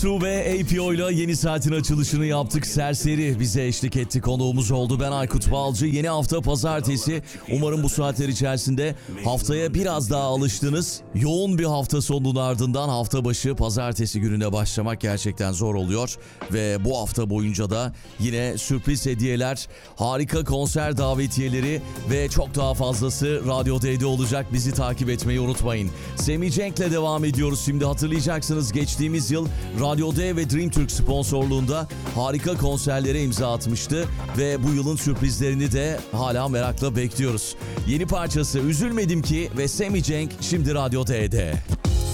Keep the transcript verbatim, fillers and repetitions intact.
U ve A P O ile yeni saatin açılışını yaptık. Serseri bize eşlik etti, konuğumuz oldu. Ben Aykut Balcı. Yeni hafta pazartesi. Umarım bu saatler içerisinde haftaya biraz daha alıştınız. Yoğun bir hafta sonunun ardından hafta başı pazartesi gününe başlamak gerçekten zor oluyor. Ve bu hafta boyunca da yine sürpriz hediyeler, harika konser davetiyeleri ve çok daha fazlası Radyo D'de olacak. Bizi takip etmeyi unutmayın. Semih Cenk'le devam ediyoruz. Şimdi hatırlayacaksınız, geçtiğimiz yıl Radyo D ve Dream Türk sponsorluğunda harika konserlere imza atmıştı ve bu yılın sürprizlerini de hala merakla bekliyoruz. Yeni parçası Üzülmedim Ki ve Semih Cenk şimdi Radyo D'de.